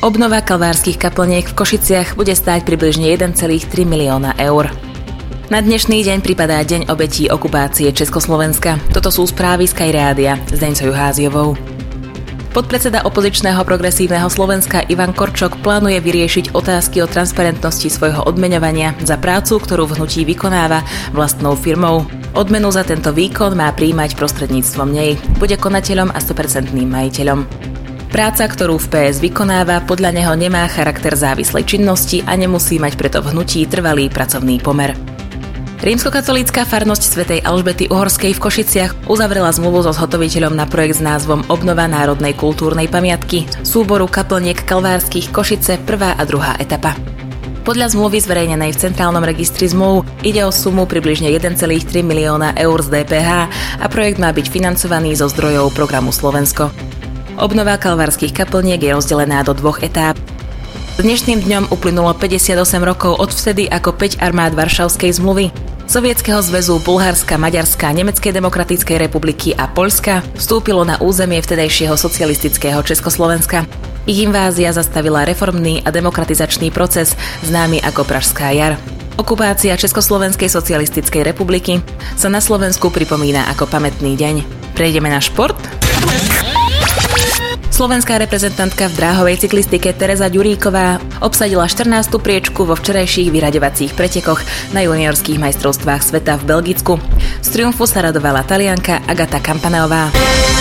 Obnova kalvárskych kaplniek v Košiciach bude stáť približne 1,3 milióna eur. Na dnešný deň pripadá Deň obetí okupácie Československa. Toto sú správy Sky Rádia s Deňcou Juháziovou. Podpredseda opozičného Progresívneho Slovenska Ivan Korčok plánuje vyriešiť otázky o transparentnosti svojho odmeňovania za prácu, ktorú v hnutí vykonáva vlastnou firmou. Odmenu za tento výkon má prijímať prostredníctvom nej. Bude konateľom a 100% majiteľom. Práca, ktorú v PS vykonáva, podľa neho nemá charakter závislej činnosti a nemusí mať preto v hnutí trvalý pracovný pomer. Rímskokatolícka farnosť svätej Alžbety Uhorskej v Košiciach uzavrela zmluvu so zhotoviteľom na projekt s názvom Obnova národnej kultúrnej pamiatky, súboru kaplniek kalvárskych Košice 1. a 2. etapa. Podľa zmluvy zverejnenej v Centrálnom registri zmluv ide o sumu približne 1,3 milióna eur z DPH a projekt má byť financovaný zo zdrojov programu Slovensko. Obnova kalvárskych kaplniek je rozdelená do 2 etáp. Dnešným dňom uplynulo 58 rokov od vtedy, ako 5 armád Varšavskej zmluvy, Sovietskeho zväzu, Bulharska, Maďarska, Nemeckej demokratickej republiky a Poľska vstúpilo na územie vtedajšieho socialistického Československa. Ich invázia zastavila reformný a demokratizačný proces, známy ako Pražská jar. Okupácia Československej socialistickej republiky sa na Slovensku pripomína ako pamätný deň. Prejdeme na šport? Slovenská reprezentantka v dráhovej cyklistike Tereza Ďuríková obsadila 14. priečku vo včerajších vyraďovacích pretekoch na juniorských majstrovstvách sveta v Belgicku. Z triumfu sa radovala Talianka Agata Campaneová.